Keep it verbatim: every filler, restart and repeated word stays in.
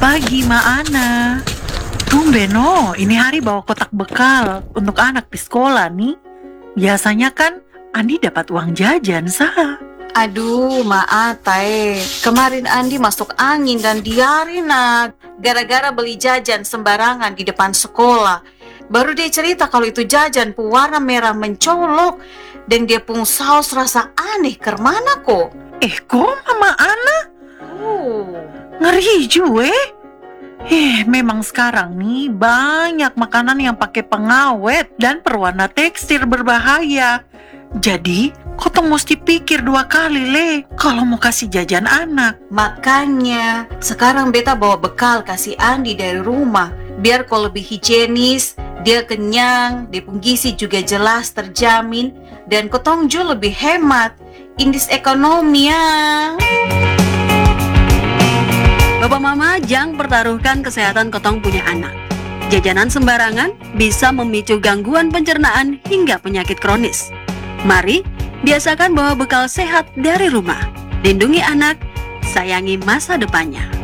pagi, Ma Ana. Tumben, no, ini hari bawa kotak bekal untuk anak di sekolah nih. Biasanya kan Andi dapat uang jajan, Sa. Aduh, maaf, Tae. Kemarin Andi masuk angin dan diare, nak. Gara-gara beli jajan sembarangan di depan sekolah. Baru dia cerita kalau itu jajan pewarna merah mencolok. Dan dia pun saus rasa aneh, kemana kok? Eh, kok Mama Ana? Oh. Ngeri juga. Eh, memang sekarang nih banyak makanan yang pakai pengawet dan perwarna tekstil berbahaya. Jadi, kotong mesti pikir dua kali, Le, kalau mau kasih jajan anak. Makanya, sekarang beta bawa bekal kasih Andi dari rumah. Biar kau lebih higienis, dia kenyang, dia pun gizi juga jelas terjamin, dan kotong juga lebih hemat. Indeks ekonomi ya. Bapak Mama jangan pertaruhkan kesehatan kotong punya anak. Jajanan sembarangan bisa memicu gangguan pencernaan hingga penyakit kronis. Mari biasakan bawa bekal sehat dari rumah. Lindungi anak, sayangi masa depannya.